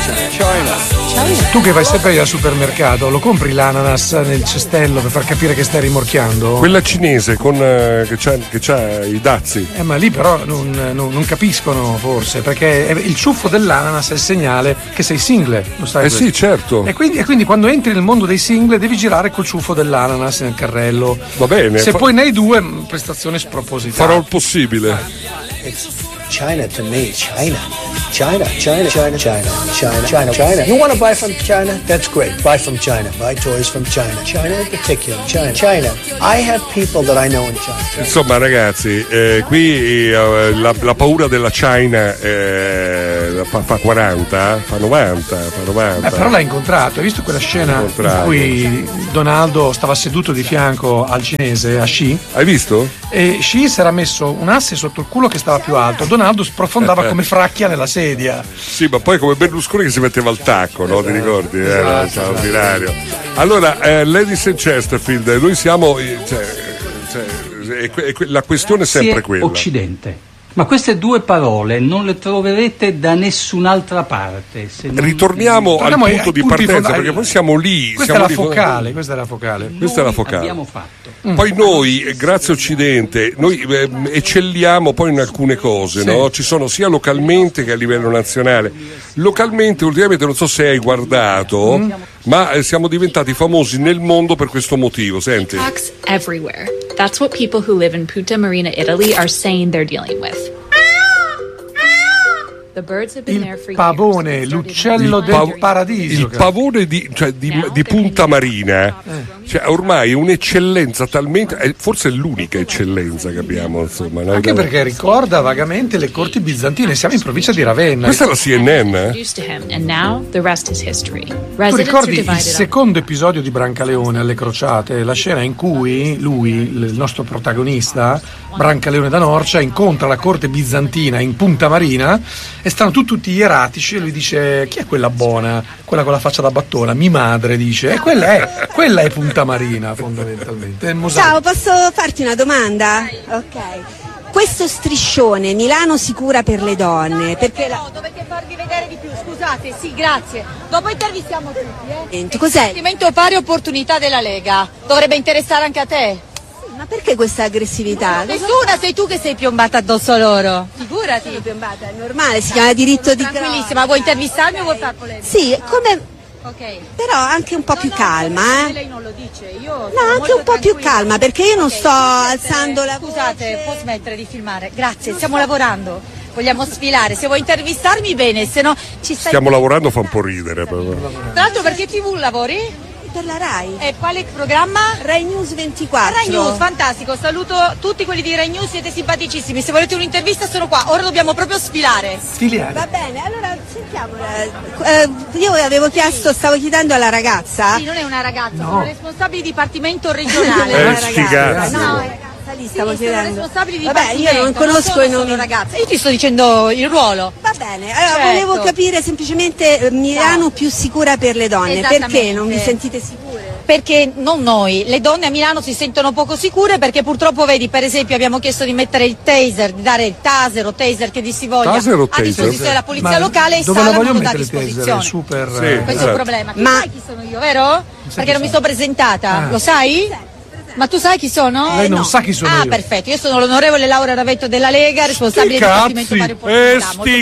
Tu che vai sempre al supermercato, lo compri l'ananas nel cestello per far capire che stai rimorchiando? Quella cinese con che c'ha i dazi. Ma lì però non capiscono forse, perché il ciuffo dell'ananas è il segnale che sei single, lo sai? Sì, certo. E quindi quando entri nel mondo dei single devi girare col ciuffo dell'ananas nel carrello. Va bene. Se poi ne hai due, prestazione spropositata. Farò il possibile. China to me, China. China. You want to buy from China? That's great. Buy from China. Buy toys from China. China in particular. China. I have people that I know in China. Insomma, ragazzi, qui la paura della China fa 40, fa 90. Però l'hai incontrato, hai visto quella scena in cui Donaldo stava seduto di fianco al cinese, a Xi? Hai visto? E Xi si era messo un asse sotto il culo che stava più alto, Donaldo sprofondava come fracchia nella sedia. Sì, ma poi come Berlusconi che si metteva al tacco, no? Ti ricordi? Era straordinario. Allora, Ladies and Chesterfield, noi siamo... la questione è sempre quella. Occidente. Ma queste due parole non le troverete da nessun'altra parte. Ritorniamo al punto di partenza, perché poi siamo lì. Questa è la focale. Abbiamo fatto. Poi noi, grazie Occidente, noi eccelliamo poi in alcune cose, no? Ci sono sia localmente che a livello nazionale. Localmente, ultimamente, non so se hai guardato, ma siamo diventati famosi nel mondo per questo motivo. Senti. Hawks everywhere. That's what people who live in Punta Marina, Italy, are saying they're dealing with. Il pavone, l'uccello del paradiso. Il pavone di Punta Marina, ormai è un'eccellenza talmente, forse è l'unica eccellenza che abbiamo, insomma. Anche perché ricorda vagamente le corti bizantine, siamo in provincia di Ravenna. Questa è la CNN. Tu ricordi il secondo episodio di Brancaleone alle Crociate, la scena in cui lui, il nostro protagonista, Brancaleone da Norcia, incontra la corte bizantina in Punta Marina e stanno tutti ieratici e lui dice: chi è quella buona? Quella con la faccia da battona? Mi madre, dice. E quella è Punta Marina, fondamentalmente. Ciao, posso farti una domanda? Ok. Questo striscione, Milano sicura per le donne, perché dovete farvi vedere di più, scusate, sì, grazie. Dopo intervistiamo tutti, Cos'è? Il movimento pari opportunità della Lega. Dovrebbe interessare anche a te. Ma perché questa aggressività? Nessuna, sei tu che sei piombata addosso a loro. Figurati. Sono piombata, è normale, si chiama diritto di cronaca. Tranquillissima, vuoi intervistarmi o vuoi far polemica? Sì, come... Ok. Però anche un po' più calma, Lei non lo dice, io No, anche un po' più calma, perché io non sto alzando la voce. Scusate, può smettere di filmare? Grazie, stiamo lavorando. Vogliamo sfilare, se vuoi intervistarmi bene, se no ci stai... Stiamo lavorando, fa un po' ridere. Tra l'altro, per che TV lavori? Per la Rai. E quale programma? Rai News 24. Rai News, fantastico, saluto tutti quelli di Rai News, siete simpaticissimi, se volete un'intervista sono qua, ora dobbiamo proprio sfilare. Va bene, allora sentiamola. Io avevo chiesto, stavo chiedendo alla ragazza. Sì, non è una ragazza, sono responsabili di dipartimento regionale. Sti cazzi. No, ragazza, lì stavo chiedendo. Sono responsabili di Vabbè, dipartimento. io non conosco i nomi. Ragazza, io ti sto dicendo il ruolo. Va bene, allora volevo capire semplicemente Milano più sicura per le donne, perché non vi sentite sicure? Perché non noi, le donne a Milano si sentono poco sicure perché purtroppo vedi, per esempio abbiamo chiesto di mettere il taser, di dare il taser o taser che dir si voglia a disposizione della polizia locale e dove la voglio mettere a disposizione. Super, questo è il problema. Tu sai chi sono io, vero? Perché non mi sono presentata, lo sai? Ma tu sai chi sono? Lei non sa chi sono io. Perfetto, io sono l'onorevole Laura Ravetto della Lega, responsabile del Dipartimento Pari Opportunità.